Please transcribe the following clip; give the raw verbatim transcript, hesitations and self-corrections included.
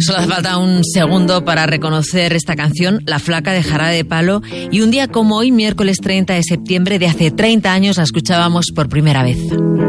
Solo hace falta un segundo para reconocer esta canción, La Flaca de Jarabe de Palo, y un día como hoy, miércoles treinta de septiembre de hace treinta años, la escuchábamos por primera vez.